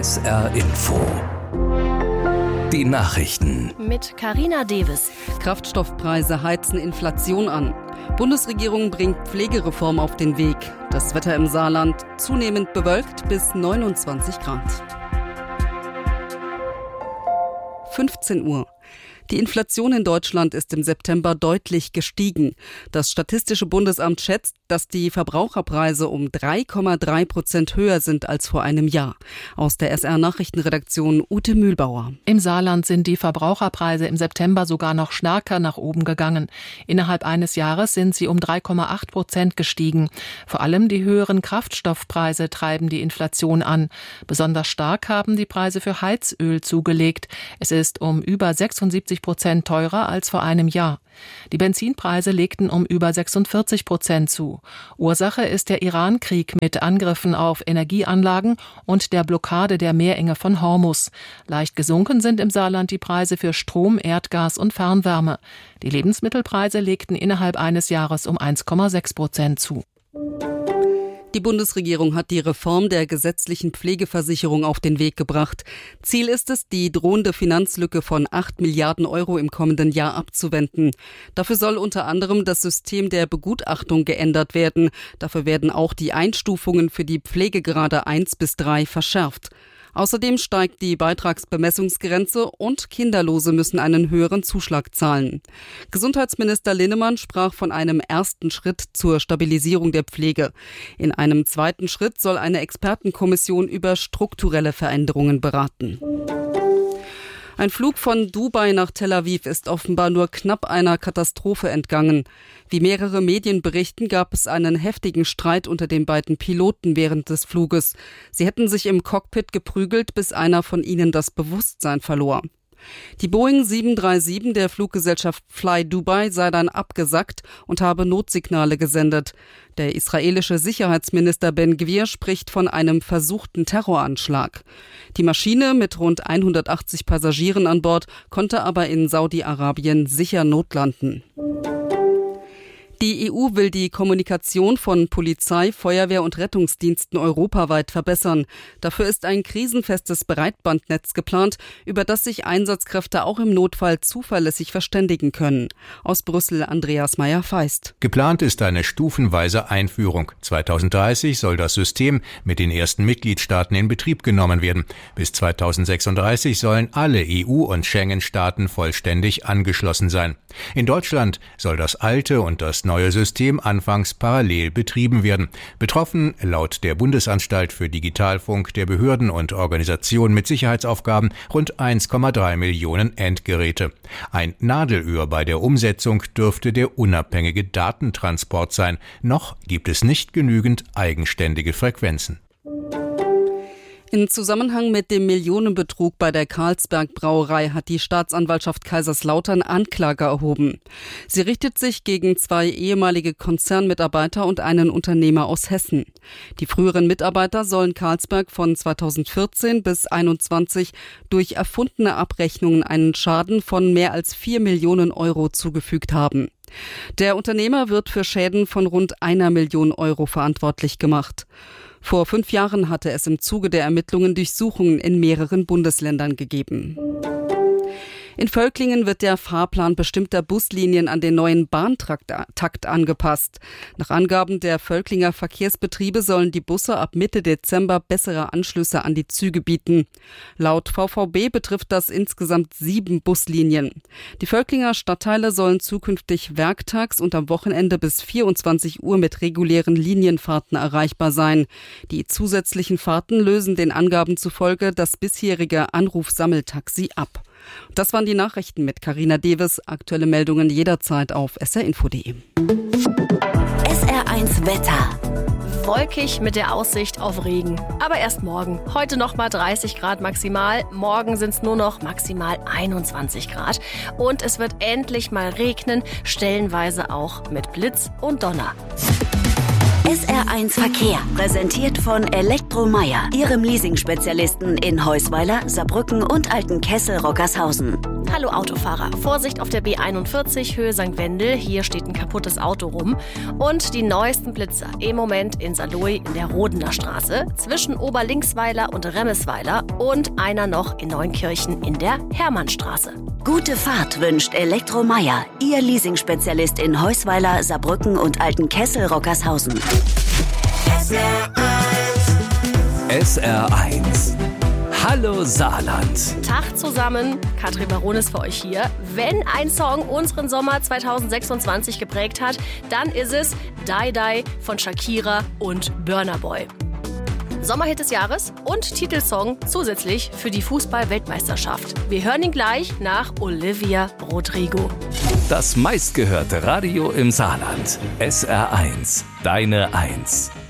SR Info. Die Nachrichten. Mit Carina Deves. Kraftstoffpreise heizen Inflation an. Bundesregierung bringt Pflegereform auf den Weg. Das Wetter im Saarland zunehmend bewölkt bis 29 Grad. 15 Uhr. Die Inflation in Deutschland ist im September deutlich gestiegen. Das Statistische Bundesamt schätzt, dass die Verbraucherpreise um 3,3% höher sind als vor einem Jahr. Aus der SR-Nachrichtenredaktion Ute Mühlbauer. Im Saarland sind die Verbraucherpreise im September sogar noch stärker nach oben gegangen. Innerhalb eines Jahres sind sie um 3,8% gestiegen. Vor allem die höheren Kraftstoffpreise treiben die Inflation an. Besonders stark haben die Preise für Heizöl zugelegt. Es ist um über 76% teurer als vor einem Jahr. Die Benzinpreise legten um über 46% zu. Ursache ist der Iran-Krieg mit Angriffen auf Energieanlagen und der Blockade der Meerenge von Hormuz. Leicht gesunken sind im Saarland die Preise für Strom, Erdgas und Fernwärme. Die Lebensmittelpreise legten innerhalb eines Jahres um 1,6% zu. Die Bundesregierung hat die Reform der gesetzlichen Pflegeversicherung auf den Weg gebracht. Ziel ist es, die drohende Finanzlücke von 8 Milliarden Euro im kommenden Jahr abzuwenden. Dafür soll unter anderem das System der Begutachtung geändert werden. Dafür werden auch die Einstufungen für die Pflegegrade 1 bis 3 verschärft. Außerdem steigt die Beitragsbemessungsgrenze und Kinderlose müssen einen höheren Zuschlag zahlen. Gesundheitsminister Linnemann sprach von einem ersten Schritt zur Stabilisierung der Pflege. In einem zweiten Schritt soll eine Expertenkommission über strukturelle Veränderungen beraten. Ein Flug von Dubai nach Tel Aviv ist offenbar nur knapp einer Katastrophe entgangen. Wie mehrere Medien berichten, gab es einen heftigen Streit unter den beiden Piloten während des Fluges. Sie hätten sich im Cockpit geprügelt, bis einer von ihnen das Bewusstsein verlor. Die Boeing 737 der Fluggesellschaft Fly Dubai sei dann abgesackt und habe Notsignale gesendet. Der israelische Sicherheitsminister Ben Gvir spricht von einem versuchten Terroranschlag. Die Maschine mit rund 180 Passagieren an Bord konnte aber in Saudi-Arabien sicher notlanden. Die EU will die Kommunikation von Polizei, Feuerwehr und Rettungsdiensten europaweit verbessern. Dafür ist ein krisenfestes Breitbandnetz geplant, über das sich Einsatzkräfte auch im Notfall zuverlässig verständigen können. Aus Brüssel Andreas Meyer-Feist. Geplant ist eine stufenweise Einführung. 2030 soll das System mit den ersten Mitgliedstaaten in Betrieb genommen werden. Bis 2036 sollen alle EU- und Schengen-Staaten vollständig angeschlossen sein. In Deutschland soll das alte und das neue System anfangs parallel betrieben werden. Betroffen laut der Bundesanstalt für Digitalfunk der Behörden und Organisationen mit Sicherheitsaufgaben rund 1,3 Millionen Endgeräte. Ein Nadelöhr bei der Umsetzung dürfte der unabhängige Datentransport sein. Noch gibt es nicht genügend eigenständige Frequenzen. In Zusammenhang mit dem Millionenbetrug bei der Carlsberg Brauerei hat die Staatsanwaltschaft Kaiserslautern Anklage erhoben. Sie richtet sich gegen 2 ehemalige Konzernmitarbeiter und einen Unternehmer aus Hessen. Die früheren Mitarbeiter sollen Carlsberg von 2014 bis 2021 durch erfundene Abrechnungen einen Schaden von mehr als 4 Millionen Euro zugefügt haben. Der Unternehmer wird für Schäden von rund 1 Million Euro verantwortlich gemacht. Vor 5 Jahren hatte es im Zuge der Ermittlungen Durchsuchungen in mehreren Bundesländern gegeben. In Völklingen wird der Fahrplan bestimmter Buslinien an den neuen Bahntakt angepasst. Nach Angaben der Völklinger Verkehrsbetriebe sollen die Busse ab Mitte Dezember bessere Anschlüsse an die Züge bieten. Laut VVB betrifft das insgesamt 7 Buslinien. Die Völklinger Stadtteile sollen zukünftig werktags und am Wochenende bis 24 Uhr mit regulären Linienfahrten erreichbar sein. Die zusätzlichen Fahrten lösen den Angaben zufolge das bisherige Anrufsammeltaxi ab. Das waren die Nachrichten mit Carina Deves. Aktuelle Meldungen jederzeit auf srinfo.de. SR1 Wetter. Wolkig mit der Aussicht auf Regen. Aber erst morgen. Heute noch mal 30 Grad maximal. Morgen sind es nur noch maximal 21 Grad. Und es wird endlich mal regnen, stellenweise auch mit Blitz und Donner. SR1 Verkehr, präsentiert von Elektromeyer, Ihrem Leasing-Spezialisten in Heusweiler, Saarbrücken und Altenkessel-Rockershausen. Hallo Autofahrer, Vorsicht auf der B41 Höhe St. Wendel, hier steht ein kaputtes Auto rum. Und die neuesten Blitzer im Moment in Saarlouis in der Rodener Straße, zwischen Oberlinksweiler und Remmesweiler und einer noch in Neunkirchen in der Hermannstraße. Gute Fahrt wünscht Elektromeyer, Ihr Leasing-Spezialist in Heusweiler, Saarbrücken und Altenkessel-Rockershausen. SR1. Hallo Saarland. Tag zusammen, Katrin Baron ist für euch hier. Wenn ein Song unseren Sommer 2026 geprägt hat, dann ist es Die Die von Shakira und Burna Boy. Sommerhit des Jahres und Titelsong zusätzlich für die Fußball-Weltmeisterschaft. Wir hören ihn gleich nach Olivia Rodrigo. Das meistgehörte Radio im Saarland. SR1. Deine Eins.